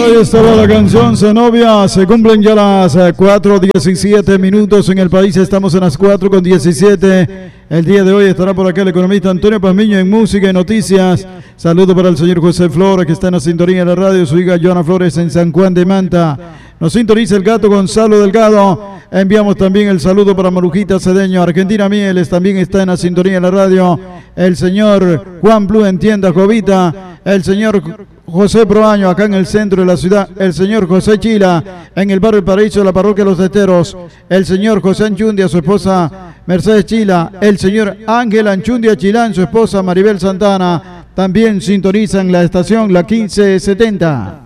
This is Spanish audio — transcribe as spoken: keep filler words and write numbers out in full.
Ahí estaba la canción Zenobia. Se cumplen ya las cuatro diecisiete minutos en el país. Estamos en las cuatro con diecisiete. El día de hoy estará por acá el economista Antonio Pazmiño en música y noticias. Saludo para el señor José Flores, que está en la sintonía de la radio. Su hija Joana Flores en San Juan de Manta. Nos sintoniza el gato Gonzalo Delgado. Enviamos también el saludo para Marujita Cedeño. Argentina Mieles también está en la sintonía de la radio. El señor Juan Blue en Tienda Jovita. El señor José Proaño acá en el centro de la ciudad. El señor José Chila en el barrio El Paraíso de la parroquia Los Esteros. El señor José Anchundia, su esposa Mercedes Chila. El señor Ángel Anchundia Chilán, su esposa Maribel Santana. También sintonizan la estación La quince setenta.